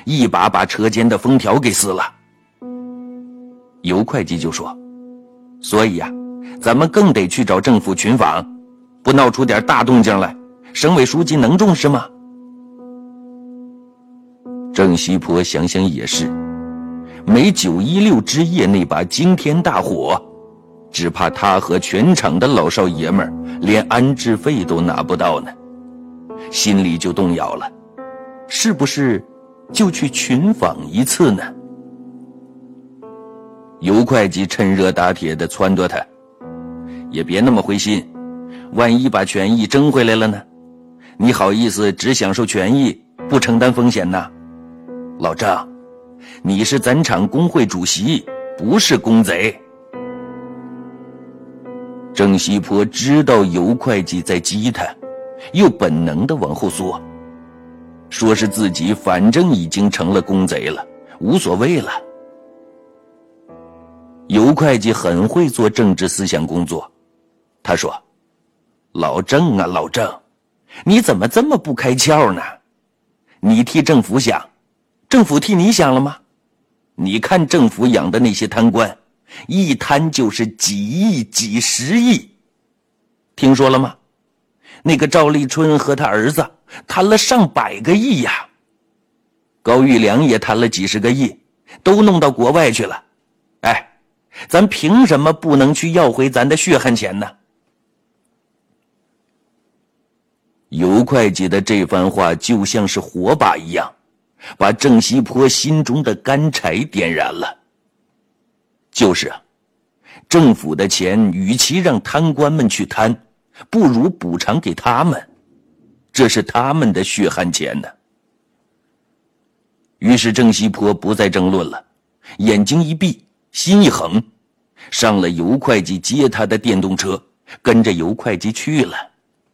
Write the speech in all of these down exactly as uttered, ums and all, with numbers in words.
一把把车间的封条给撕了。尤会计就说，所以呀、啊，咱们更得去找政府群访，不闹出点大动静来，省委书记能重视吗？郑西坡想想也是，没九一六之夜那把惊天大火，只怕他和全场的老少爷们儿连安置费都拿不到呢，心里就动摇了，是不是就去群访一次呢？尤会计趁热打铁地撺掇他，也别那么灰心，万一把权益争回来了呢？你好意思只享受权益，不承担风险呢？老郑，你是咱厂工会主席，不是公贼。郑西坡知道尤会计在激他，又本能地往后缩，说是自己反正已经成了公贼了，无所谓了。尤会计很会做政治思想工作，他说，老郑啊老郑，你怎么这么不开窍呢？你替政府想，政府替你想了吗？你看政府养的那些贪官，一贪就是几亿几十亿，听说了吗？那个赵立春和他儿子贪了上百个亿呀，高玉良也贪了几十个亿，都弄到国外去了。哎，咱凭什么不能去要回咱的血汗钱呢？尤会计的这番话就像是火把一样，把郑西坡心中的干柴点燃了。就是啊，政府的钱与其让贪官们去贪，不如补偿给他们，这是他们的血汗钱呢。于是郑西坡不再争论了，眼睛一闭，心一横，上了尤会计接他的电动车，跟着尤会计去了。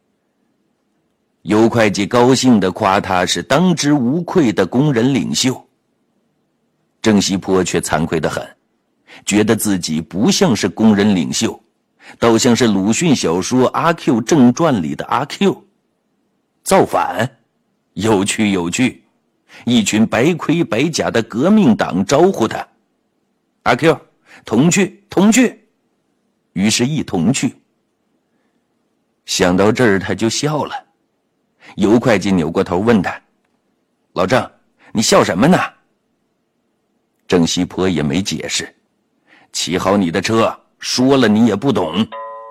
尤会计高兴地夸他是当之无愧的工人领袖，郑西坡却惭愧得很，觉得自己不像是工人领袖，倒像是鲁迅小说《阿 Q 正传》里的阿 Q。 造反，有趣有趣，一群白盔白甲的革命党招呼他，阿 Q 同去同去，于是一同去。想到这儿他就笑了。尤会计扭过头问他，老郑，你笑什么呢？郑西坡也没解释，骑好你的车，说了你也不懂。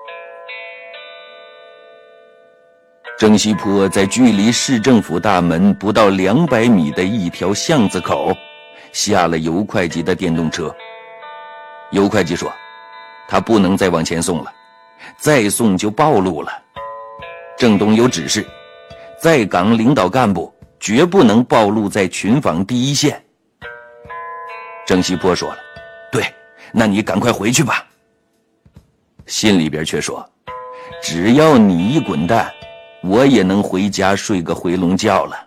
郑西坡在距离市政府大门不到两百米的一条巷子口下了尤会计的电动车。尤会计说，他不能再往前送了，再送就暴露了。郑东有指示，在岗领导干部绝不能暴露在群访第一线。郑西坡说了，对，那你赶快回去吧。心里边却说，只要你一滚蛋，我也能回家睡个回笼觉了。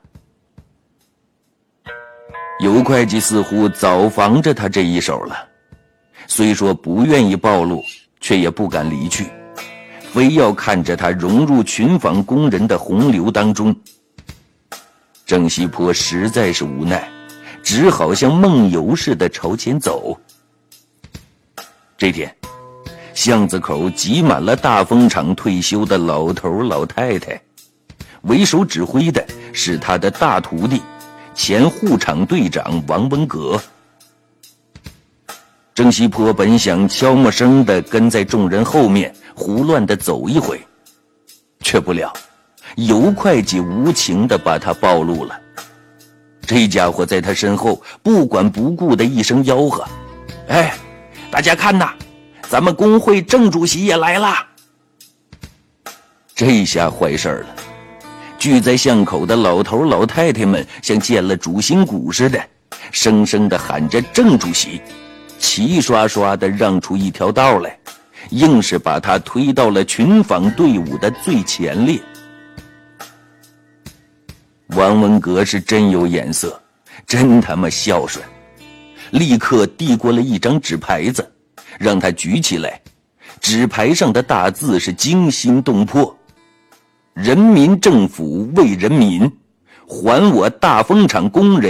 尤会计似乎早防着他这一手了，虽说不愿意暴露，却也不敢离去，非要看着他融入群访工人的洪流当中。郑西坡实在是无奈，只好像梦游似的朝前走。这天，巷子口挤满了大风厂退休的老头老太太，为首指挥的是他的大徒弟，前护厂队长王文革。郑西坡本想悄没声地跟在众人后面胡乱地走一回，却不料尤会计无情地把他暴露了。这家伙在他身后不管不顾的一声吆喝，哎，大家看呐，咱们工会郑主席也来了。这下坏事了，聚在巷口的老头老太太们像见了主心骨似的，生生地喊着郑主席，齐刷刷地让出一条道来，硬是把他推到了群访队伍的最前列。王文革是真有眼色，真他妈孝顺，立刻递过了一张纸牌子，让他举起来。纸牌上的大字是惊心动魄，人民政府为人民，还我大风厂工人